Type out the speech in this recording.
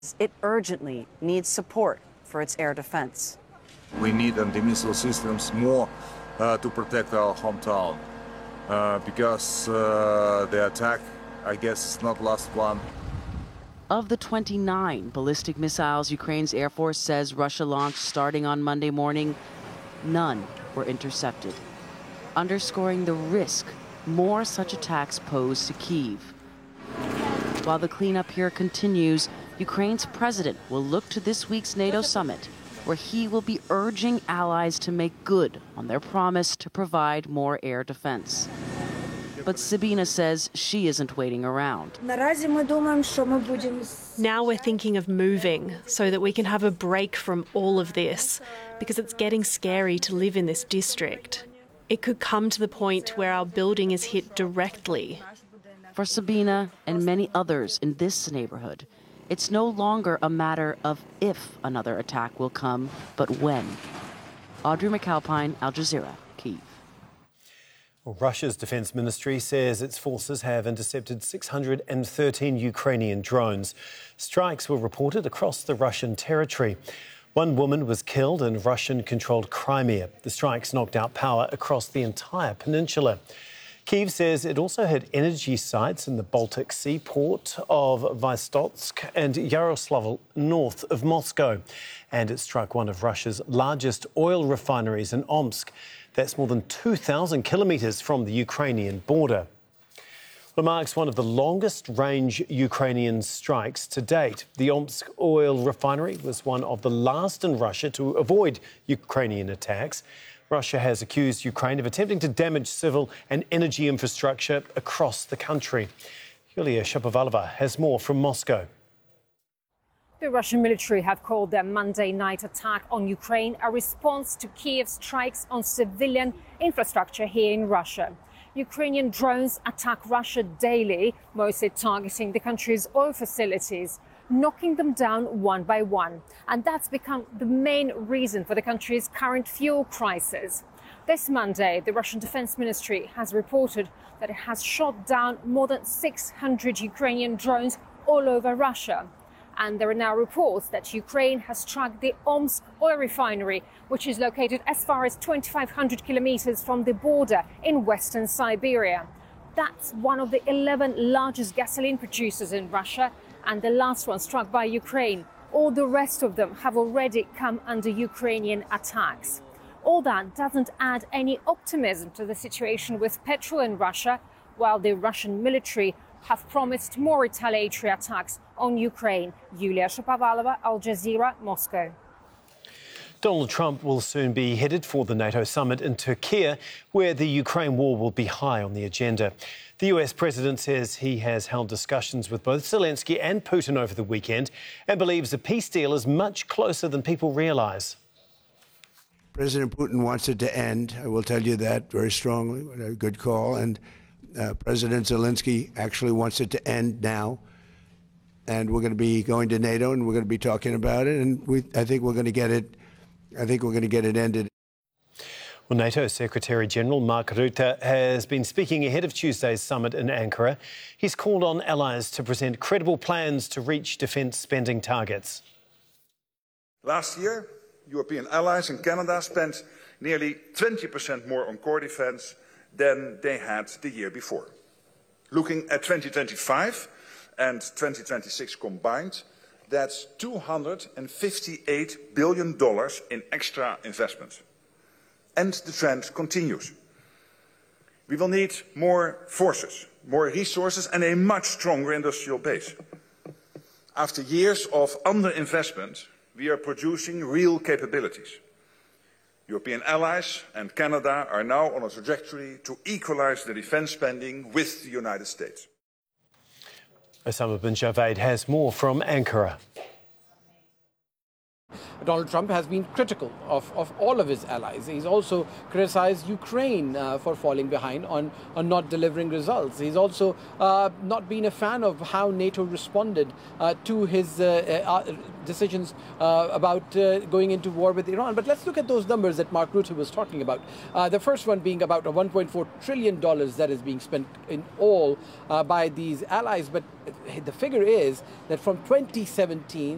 It urgently needs support for its air defense. We need anti-missile systems more to protect our hometown because the attack, I guess, is not last one. Of the 29 ballistic missiles Ukraine's Air Force says Russia launched starting on Monday morning, none were intercepted, underscoring the risk more such attacks pose to Kyiv. While the cleanup here continues, Ukraine's president will look to this week's NATO summit, where he will be urging allies to make good on their promise to provide more air defense. But Sabina says she isn't waiting around. Now we're thinking of moving so that we can have a break from all of this, because it's getting scary to live in this district. It could come to the point where our building is hit directly. For Sabina and many others in this neighborhood, it's no longer a matter of if another attack will come, but when. Audrey McAlpine, Al Jazeera, Kyiv. Well, Russia's defense ministry says its forces have intercepted 613 Ukrainian drones. Strikes were reported across the Russian territory. One woman was killed in Russian-controlled Crimea. The strikes knocked out power across the entire peninsula. Kyiv says it also had energy sites in the Baltic Sea port of Vostokh and Yaroslavl, north of Moscow. And it struck one of Russia's largest oil refineries in Omsk. That's more than 2,000 kilometres from the Ukrainian border. It marks one of the longest-range Ukrainian strikes to date. The Omsk oil refinery was one of the last in Russia to avoid Ukrainian attacks. Russia has accused Ukraine of attempting to damage civil and energy infrastructure across the country. Yulia Shapovalova has more from Moscow. The Russian military have called their Monday night attack on Ukraine a response to Kyiv's strikes on civilian infrastructure here in Russia. Ukrainian drones attack Russia daily, mostly targeting the country's oil facilities, knocking them down one by one. And that's become the main reason for the country's current fuel crisis. This Monday, the Russian Defense Ministry has reported that it has shot down more than 600 Ukrainian drones all over Russia. And there are now reports that Ukraine has struck the Omsk oil refinery, which is located as far as 2,500 kilometers from the border in western Siberia. That's one of the 11 largest gasoline producers in Russia, and the last one struck by Ukraine. All the rest of them have already come under Ukrainian attacks. All that doesn't add any optimism to the situation with petrol in Russia, while the Russian military have promised more retaliatory attacks on Ukraine. Yulia Shapovalova, Al Jazeera, Moscow. Donald Trump will soon be headed for the NATO summit in Turkey, where the Ukraine war will be high on the agenda. The US president says he has held discussions with both Zelensky and Putin over the weekend and believes a peace deal is much closer than people realise. President Putin wants it to end. I will tell you that very strongly. A good call. And President Zelensky actually wants it to end now. And we're going to be going to NATO and we're going to be talking about it. And I think we're going to get it. I think we're going to get it ended. Well, NATO Secretary-General Mark Rutte has been speaking ahead of Tuesday's summit in Ankara. He's called on allies to present credible plans to reach defence spending targets. Last year, European allies and Canada spent nearly 20% more on core defence than they had the year before. Looking at 2025 and 2026 combined, that's $258 billion in extra investment. And the trend continues. We will need more forces, more resources and a much stronger industrial base. After years of underinvestment, we are producing real capabilities. European allies and Canada are now on a trajectory to equalize the defense spending with the United States. Osama bin Javed has more from Ankara. Donald Trump has been critical of all of his allies. He's also criticized Ukraine for falling behind on not delivering results. He's also not been a fan of how NATO responded to his decisions about going into war with Iran. But let's look at those numbers that Mark Rutte was talking about. The first one being about a $1.4 trillion that is being spent in all by these allies. But the figure is that from 2017,